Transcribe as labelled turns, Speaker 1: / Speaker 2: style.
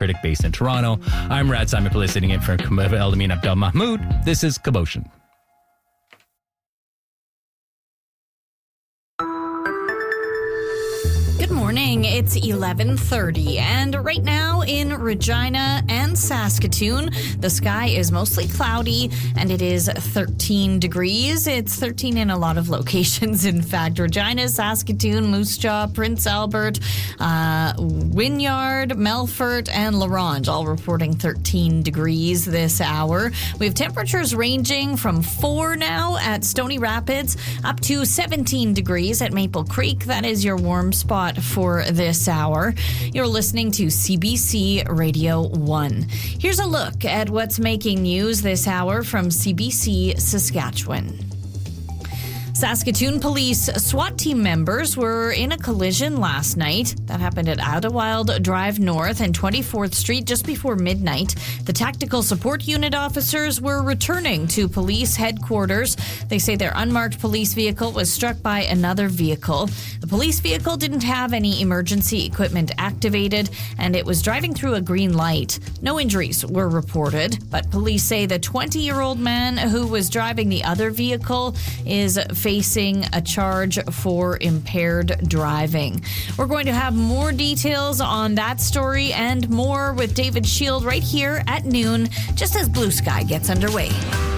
Speaker 1: Critic based in Toronto. I'm Rad Simon Pillay, sitting in for Eldamin Abdel Mahmoud. This is Kaboshan.
Speaker 2: Good morning. It's 11:30, and right now in Regina and Saskatoon, the sky is mostly cloudy, and it is 13 degrees. It's 13 in a lot of locations. In fact, Regina, Saskatoon, Moose Jaw, Prince Albert, Wynyard, Melfort, and La Ronge all reporting 13 degrees this hour. We have temperatures ranging from 4 now at Stony Rapids up to 17 degrees at Maple Creek. That is your warm spot for this hour. You're listening to CBC Radio 1. Here's a look at what's making news this hour from CBC Saskatchewan. Saskatoon police SWAT team members were in a collision last night. That happened at Idlewild Drive North and 24th Street just before midnight. The tactical support unit officers were returning to police headquarters. They say their unmarked police vehicle was struck by another vehicle. The police vehicle didn't have any emergency equipment activated, and it was driving through a green light. No injuries were reported, but police say the 20-year-old man who was driving the other vehicle is facing a charge for impaired driving. We're going to have more details on that story and more with David Shield right here at noon, just as Blue Sky gets underway.